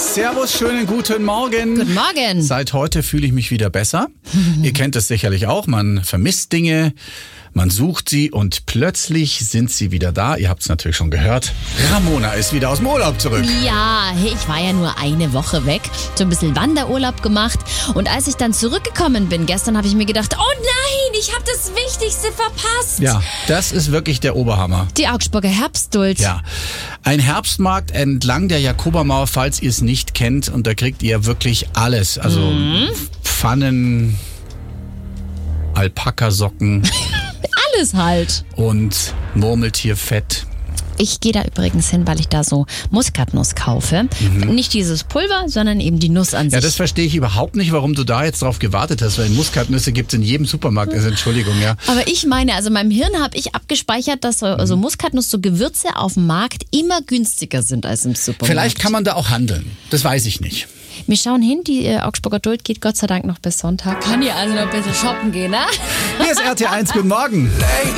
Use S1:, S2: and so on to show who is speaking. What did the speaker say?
S1: Servus, schönen guten Morgen.
S2: Guten Morgen.
S1: Seit heute fühle ich mich wieder besser. Ihr kennt es sicherlich auch, man vermisst Dinge, man sucht sie und plötzlich sind sie wieder da. Ihr habt es natürlich schon gehört. Ramona ist wieder aus dem Urlaub zurück.
S2: Ja, ich war ja nur eine Woche weg, so ein bisschen Wanderurlaub gemacht und als ich dann zurückgekommen bin gestern, habe ich mir gedacht, oh nein, ich habe das Wichtigste verpasst.
S1: Ja, das ist wirklich der Oberhammer.
S2: Die Augsburger Herbstduld.
S1: Ja, ein Herbstmarkt entlang der Jakobermauer, falls ihr es nicht kennt, und da kriegt ihr wirklich alles. Also Pfannen, Alpakasocken
S2: Alles halt.
S1: und Murmeltierfett.
S2: Ich gehe da übrigens hin, weil ich da so Muskatnuss kaufe. Nicht dieses Pulver, sondern eben die Nuss an sich.
S1: Ja, das verstehe ich überhaupt nicht, warum du da jetzt drauf gewartet hast, weil Muskatnüsse gibt es in jedem Supermarkt. Also Entschuldigung, ja.
S2: Aber ich meine, also in meinem Hirn habe ich abgespeichert, dass so Muskatnuss, so Gewürze auf dem Markt immer günstiger sind als im Supermarkt.
S1: Vielleicht kann man da auch handeln. Das weiß ich nicht.
S2: Wir schauen hin, die Augsburger Duld geht Gott sei Dank noch bis Sonntag. Kann ja also noch ein bisschen shoppen gehen, ne?
S1: Hier ist RT1, guten Morgen.